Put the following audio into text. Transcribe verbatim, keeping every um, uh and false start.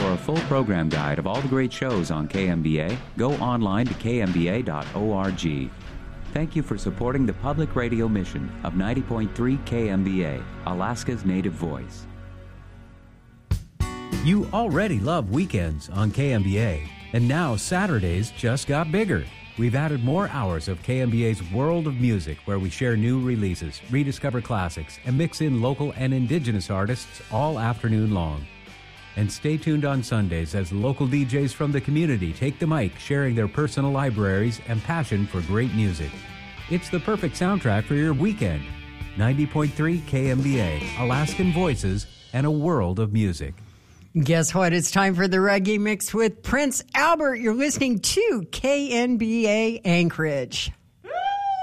For a full program guide of all the great shows on K M B A, go online to k m b a dot org. Thank you for supporting the public radio mission of ninety point three K M B A, Alaska's native voice. You already love weekends on K M B A, and now Saturdays just got bigger. We've added more hours of K M B A's World of Music, where we share new releases, rediscover classics, and mix in local and indigenous artists all afternoon long. And stay tuned on Sundays as local D Js from the community take the mic, sharing their personal libraries and passion for great music. It's the perfect soundtrack for your weekend. ninety point three K M B A, Alaskan Voices, and a world of music. Guess what? It's time for the Reggae Mix with Prince Albert. You're listening to K N B A Anchorage.